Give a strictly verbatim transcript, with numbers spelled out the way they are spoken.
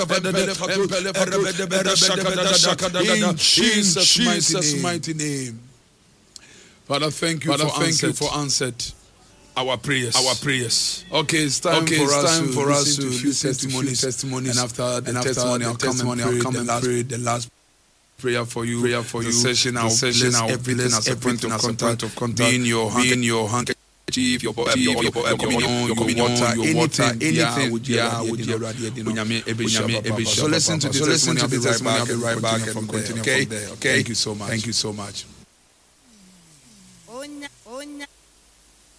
In Jesus' mighty name. Father, thank you, Father, for, thank answered. you for answered our prayers. Our prayers. Okay, it's time okay, for it's us time to for us to listen to testimonies. testimonies. And after the and after testimony, I'll come and pray, come and the, pray the last prayer for you. Prayer for the you. Session, the session, I'll everything as a point of contact. Of contact. Be in your hand. Be in your hand. Chief, your your your your communion, your water, your water, anything. Yeah, would you So listen to the testimony. I'll be right back and continue from there. Okay. Thank you so much. Thank you so much.